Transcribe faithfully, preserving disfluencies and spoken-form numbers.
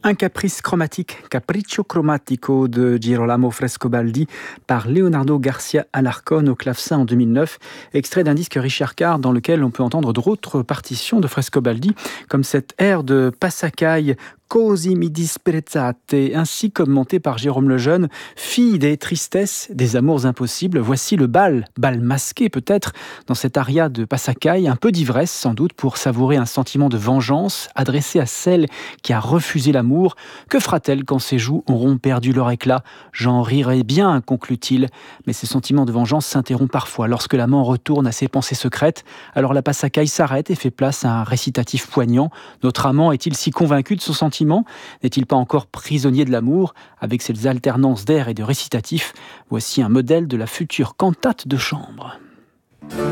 Un caprice chromatique, Capriccio Cromatico de Girolamo Frescobaldi par Leonardo Garcia Alarcón au clavecin en deux mille neuf, extrait d'un disque Richard Carr dans lequel on peut entendre d'autres partitions de Frescobaldi, comme cette air de Passacaglia Così mi disprezzate, ainsi commentée par Jérôme Lejeune, fille des tristesses, des amours impossibles. Voici le bal, bal masqué peut-être, dans cet aria de Passacaglia, un peu d'ivresse sans doute pour savourer un sentiment de vengeance adressé à celle qui a refusé l'amour. Que fera-t-elle quand ses joues auront perdu leur éclat ? J'en rirai bien, conclut-il, mais ces sentiments de vengeance s'interrompent parfois lorsque l'amant retourne à ses pensées secrètes. Alors la Passacaglia s'arrête et fait place à un récitatif poignant. Notre amant est-il si convaincu de son sentiment ? N'est-il pas encore prisonnier de l'amour ? Avec ces alternances d'air et de récitatifs, voici un modèle de la future cantate de chambre.